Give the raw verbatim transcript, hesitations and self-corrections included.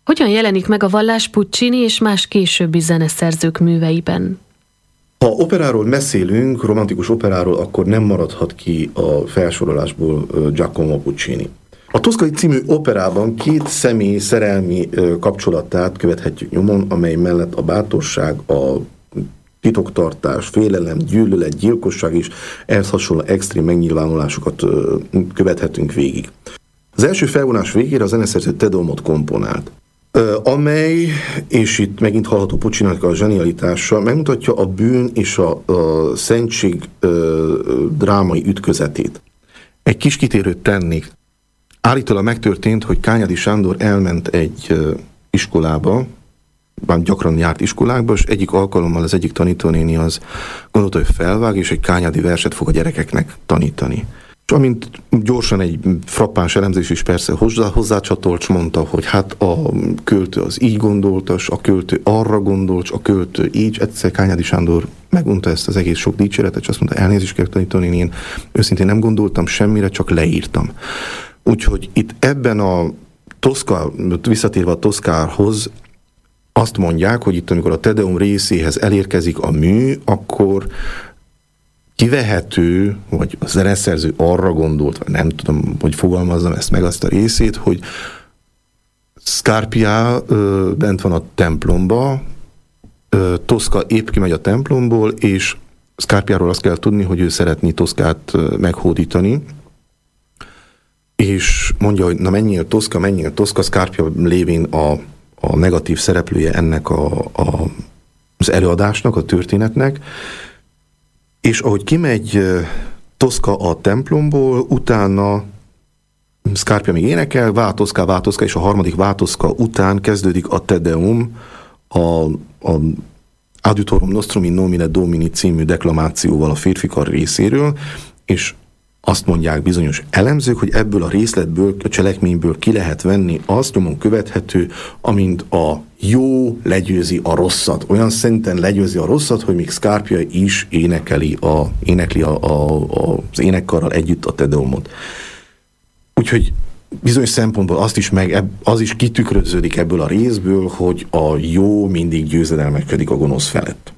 Hogyan jelenik meg a vallás Puccini és más későbbi zeneszerzők műveiben? Ha operáról beszélünk, romantikus operáról, akkor nem maradhat ki a felsorolásból Giacomo Puccini. A Toszkai című operában két személy szerelmi kapcsolatát követhetjük nyomon, amely mellett a bátorság, a titoktartás, félelem, gyűlölet, gyilkosság is ehhez hasonló extrém megnyilvánulásokat követhetünk végig. Az első felvonás végére a zeneszerző Te Deumot komponált, amely, és itt megint hallható Puccininak a zsenialitása, megmutatja a bűn és a, a szentség ö, drámai ütközetét. Egy kis kitérőt tennék. Állítólag megtörtént, hogy Kányádi Sándor elment egy ö, iskolába, bár gyakran járt iskolákba, és egyik alkalommal az egyik tanítónéni az gondolta, hogy felvág, és egy kányádi verset fog a gyerekeknek tanítani. És amint gyorsan egy frappáns elemzés is persze hozzá, hozzácsatolt, és mondta, hogy hát a költő az így gondoltas, a költő arra gondolt, a költő így. Egyszer Kányádi Sándor megunta ezt az egész sok dicséretet, és azt mondta, elnézést kell tanítani, én őszintén nem gondoltam semmire, csak leírtam. Úgyhogy itt ebben a Toszka, visszatérve a Toszkához, azt mondják, hogy itt, amikor a Te Deum részéhez elérkezik a mű, akkor kivehető, vagy a zeneszerző arra gondolt, vagy nem tudom, hogy fogalmazzam ezt meg, azt a részét, hogy Scarpia ö, bent van a templomba, ö, Toszka épp kimegy a templomból, és Scarpiáról azt kell tudni, hogy ő szeretné Toszkát ö, meghódítani, és mondja, hogy na menjél Toszka, menjél Toszka, Scarpia lévén a, a negatív szereplője ennek a, a, az előadásnak, a történetnek, és ahogy kimegy Toszka a templomból, utána Scarpia még énekel, változká, változká, és a harmadik változka után kezdődik a Te Deum, a, a Adiutorum Nostrum in nomine Domini című deklamációval a férfi kar részéről, és azt mondják bizonyos elemzők, hogy ebből a részletből, a cselekményből ki lehet venni azt, nyomon követhető, amint a jó legyőzi a rosszat. Olyan szinten legyőzi a rosszat, hogy még Scarpia is énekeli, a, énekli a, a, a, az énekkarral együtt a Te Deumot. Úgyhogy bizonyos szempontból azt is meg, az is kitükröződik ebből a részből, hogy a jó mindig győzedelmeskedik a gonosz felett.